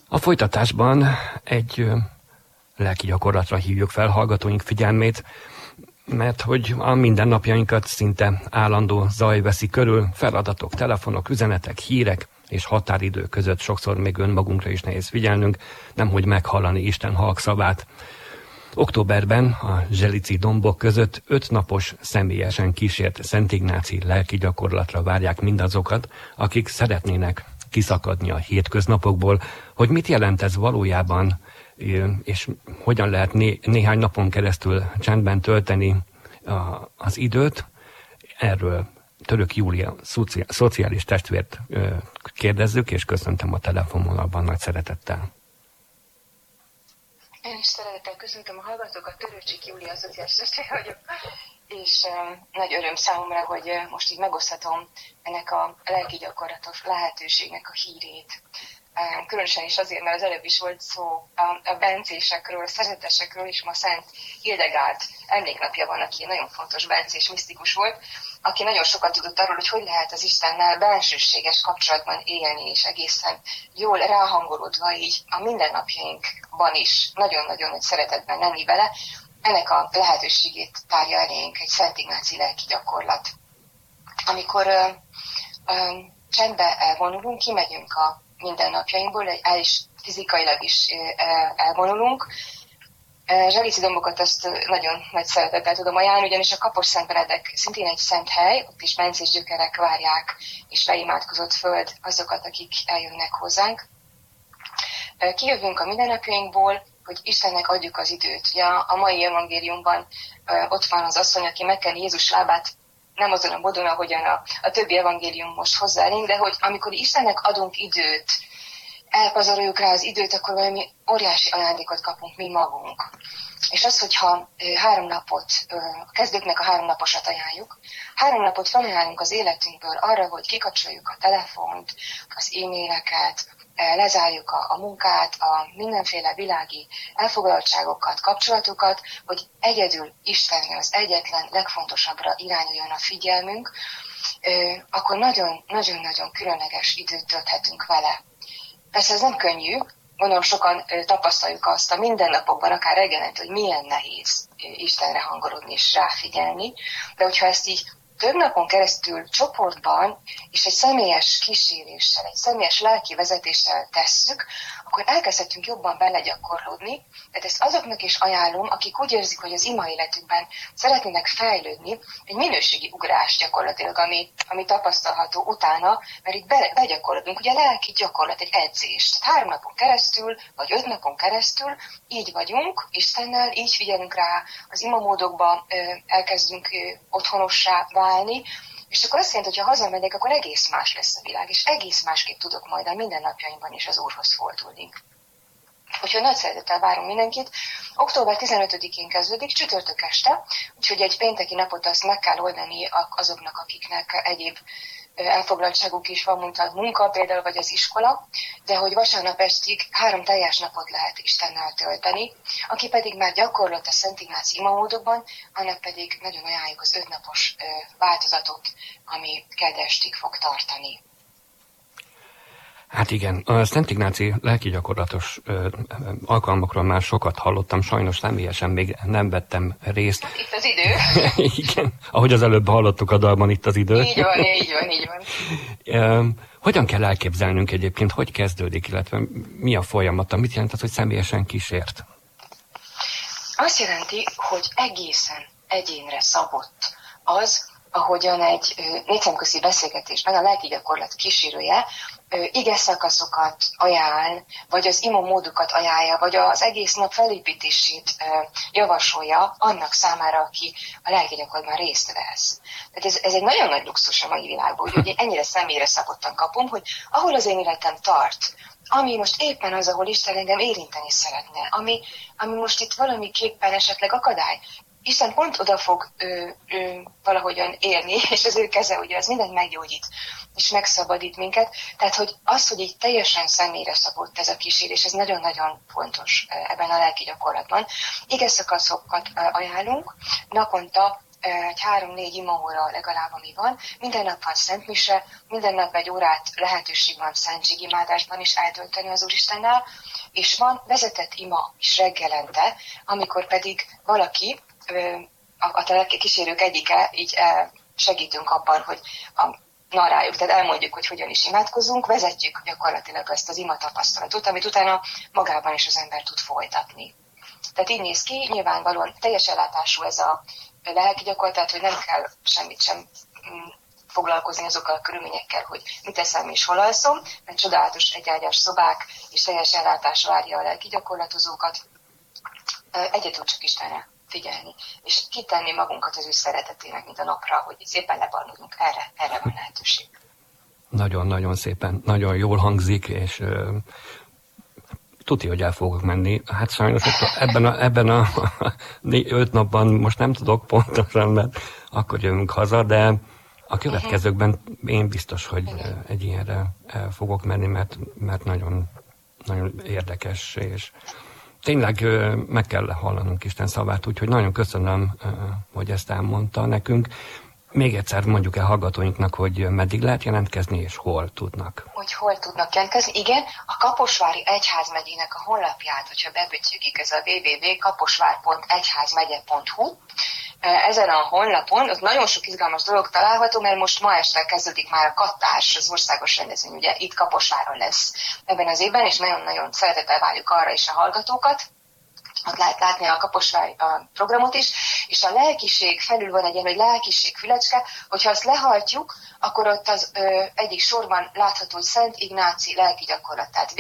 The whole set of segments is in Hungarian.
A folytatásban egy lelki gyakorlatra hívjuk fel hallgatóink figyelmét, mert hogy a mindennapjainkat szinte állandó zaj veszi körül, feladatok, telefonok, üzenetek, hírek és határidő között sokszor még önmagunkra is nehéz figyelnünk, nemhogy meghallani Isten halkszavát. Októberben a Zselici dombok között 5 napos személyesen kísért Szent Ignáci lelki gyakorlatra várják mindazokat, akik szeretnének kiszakadni a hétköznapokból, hogy mit jelent ez valójában, és hogyan lehet néhány napon keresztül csendben tölteni az időt. Erről Török Júlia szociális testvért kérdezzük, és köszöntöm a telefonvonalban nagy szeretettel. Én is szeretettel köszöntöm a hallgatókat, Törőcsik Júlia szociális testvér vagyok, és nagy öröm számomra, hogy most így megoszthatom ennek a lelki gyakorlatos lehetőségnek a hírét. Különösen is azért, mert az előbb is volt szó a bencésekről, a szerzetesekről, és ma Szent Hildegárd emléknapja van, aki nagyon fontos bencés misztikus volt, aki nagyon sokat tudott arról, hogy lehet az Istennel bensőséges kapcsolatban élni, és egészen jól ráhangolódva így a mindennapjainkban is nagyon-nagyon nagy szeretetben lenni vele. Ennek a lehetőségét tárja elénk egy Szent Ignáci lelki gyakorlat. Amikor csendbe elvonulunk, kimegyünk a mindennapjainkból, el is fizikailag is elvonulunk. Zselici dombokat azt nagyon nagy szeretettel tudom ajánlani, ugyanis a Kapos-Szent Benedek szintén egy szent hely, ott is bencés gyökerek várják, és beimádkozott föld azokat, akik eljönnek hozzánk. Kijövünk a mindennapjainkból, hogy Istennek adjuk az időt. Ugye a mai evangéliumban ott van az asszony, aki megkeni Jézus lábát, nem azon a módon, ahogyan a többi evangélium most hozzá elénk, de hogy amikor Istennek adunk időt, elpazaroljuk rá az időt, akkor valami óriási ajándékot kapunk mi magunk. És az, hogyha 3 napot, a kezdőknek a 3 naposat ajánljuk, 3 napot felajánlunk az életünkből arra, hogy kikapcsoljuk a telefont, az e-maileket, lezárjuk a munkát, a mindenféle világi elfoglaltságokat, kapcsolatokat, hogy egyedül Istenre, az egyetlen legfontosabbra irányuljon a figyelmünk, akkor nagyon-nagyon különleges időt tölthetünk vele. Persze ez nem könnyű, gondolom sokan tapasztaljuk azt a mindennapokban, akár reggelente, hogy milyen nehéz Istenre hangolódni és ráfigyelni, de hogyha ezt így több napon keresztül csoportban és egy személyes kíséréssel, egy személyes lelki vezetéssel tesszük, akkor elkezdhetünk jobban belegyakorlódni. Tehát ezt azoknak is ajánlom, akik úgy érzik, hogy az ima életükben szeretnének fejlődni, egy minőségi ugrás gyakorlatilag, ami tapasztalható utána, mert itt begyakorlódunk. Ugye a lelki gyakorlat, egy edzés. Tehát 3 napon keresztül, vagy 5 napon keresztül így vagyunk Istennel, így figyelünk rá az imamódokba, elkezdünk otthonossá válni, és akkor azt jelenti, hogy ha hazamegyek, akkor egész más lesz a világ, és egész másképp tudok majd a mindennapjaimban is az Úrhoz fordulni. Úgyhogy nagy szeretettel várunk mindenkit. Október 15-én kezdődik, csütörtök este, úgyhogy egy pénteki napot azt meg kell oldani azoknak, akiknek egyéb elfoglaltságuk is van, mint a munka például, vagy az iskola, de hogy vasárnap estig 3 teljes napot lehet Istennel tölteni, aki pedig már gyakorlott a Szent Ignáci imamódokban, annak pedig nagyon ajánljuk az 5 napos változatot, ami kedd estig fog tartani. Hát igen, a Szent Ignáci lelki gyakorlatos alkalmakról már sokat hallottam, sajnos személyesen még nem vettem részt. Hát itt az idő. Igen, ahogy az előbb hallottuk a dalban, itt az idő. Így van. Hogyan kell elképzelnünk egyébként, hogy kezdődik, illetve mi a folyamata? Mit jelent az, hogy személyesen kísért? Azt jelenti, hogy egészen egyénre szabott az, ahogyan egy négyszemközi beszélgetésben a lelki gyakorlat kísérője igeszakaszokat ajánl, vagy az imamódokat ajánlja, vagy az egész nap felépítését javasolja annak számára, aki a lelki gyakorlatban részt vesz. Tehát ez egy nagyon nagy luxus a mai világban, hogy ennyire személyre szabottan kapom, hogy ahol az én életem tart, ami most éppen az, ahol Isten engem érinteni szeretne, ami most itt valamiképpen esetleg akadály, Isten pont oda fog valahogyan érni, és az ő keze, ugye, az mindent meggyógyít, és megszabadít minket. Tehát, hogy az, hogy így teljesen személyre szabott ez a kísérés, ez nagyon-nagyon fontos ebben a lelki gyakorlatban. Igeszakaszokat ajánlunk, naponta egy 3-4 imaóra legalább, ami van. Minden nap van szentmise, minden nap egy órát lehetőség van szentségimádásban is eltölteni az Úristennel, és van vezetett ima is reggelente, amikor pedig valaki, a kísérők egyike, így segítünk abban, hogy narráljuk, tehát elmondjuk, hogy hogyan is imádkozunk, vezetjük gyakorlatilag ezt az ima tapasztalatot, amit utána magában is az ember tud folytatni. Tehát így néz ki, nyilvánvalóan teljes ellátású ez a lelki gyakorlat, hogy nem kell semmit sem foglalkozni azokkal a körülményekkel, hogy mit eszem és hol alszom, mert csodálatos egyágyas szobák és teljes ellátás várja a lelki gyakorlatozókat. Egyedül csak Istenre figyelni, és kitenni magunkat az ő szeretetének, mint a napra, hogy szépen lebarnulunk. Erre van lehetőség. Nagyon-nagyon szépen, nagyon jól hangzik, és tuti, hogy el fogok menni. Hát sajnos ebben a 5 napban most nem tudok pontosan, mert akkor jövünk haza, de a következőkben én biztos, hogy egy ilyenre el fogok menni, mert nagyon, nagyon érdekes, és tényleg meg kell hallanunk Isten szavát, úgyhogy nagyon köszönöm, hogy ezt elmondta nekünk. Még egyszer mondjuk el hallgatóinknak, hogy meddig lehet jelentkezni, és hol tudnak. Hogy hol tudnak jelentkezni? Igen, a Kaposvári Egyházmegyének a honlapját, hogyha bebötyögik, ez a www.kaposvár.egyházmegye.hu. Ezen a honlapon ott nagyon sok izgalmas dolog található, mert most ma este kezdődik már a Kattás, az országos rendezvény, ugye itt Kaposváron lesz ebben az évben, és nagyon-nagyon szeretettel várjuk arra is a hallgatókat. Ott lehet látni a Kaposvári programot is, és a lelkiség felül van egy ilyen, hogy lelkiség fülecske, hogyha azt lehajtjuk, akkor ott az egyik sorban látható, hogy Szent Ignáci lelki gyakorlat, tehát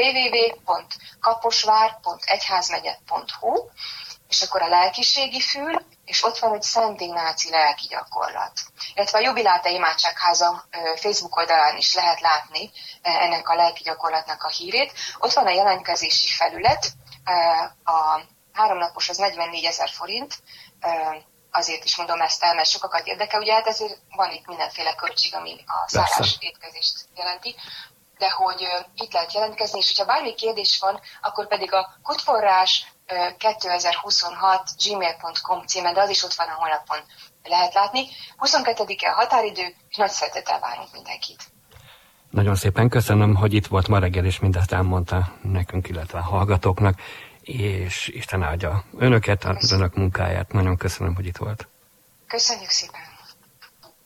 www.kaposvár.egyházmegye.hu, és akkor a lelkiségi fül, és ott van, hogy Szent Ignáci lelki gyakorlat. Illetve a Jubiláte Imádságháza Facebook oldalán is lehet látni ennek a lelki gyakorlatnak a hírét. Ott van a jelentkezési felület, a 3 napos az 44 000 forint, azért is mondom ezt el, mert sokakat érdekel, ugye hát ezért van itt mindenféle költség, ami a szállás étkezést jelenti, de hogy itt lehet jelentkezni, és hogyha bármi kérdés van, akkor pedig a kutforrás 2026 gmail.com címen, de az is ott van a honlapon, lehet látni. 22-e a határidő, és nagy szeretettel várunk mindenkit. Nagyon szépen köszönöm, hogy itt volt ma reggel, és mindezt elmondta nekünk, illetve a hallgatóknak, és Isten áldja önöket, az önök munkáját. Nagyon köszönöm, hogy itt volt. Köszönjük szépen!